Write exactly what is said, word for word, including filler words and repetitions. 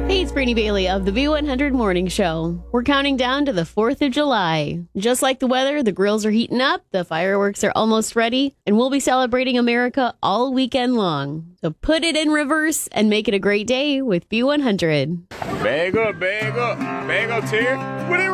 Hey, it's Brittany Bailey of the B one hundred Morning Show. We're counting down to the fourth of July. Just like the weather, the grills are heating up, the fireworks are almost ready, and we'll be celebrating America all weekend long. So put it in reverse and make it a great day with B one hundred. Bag up, bag up, bag up, Terry. Put it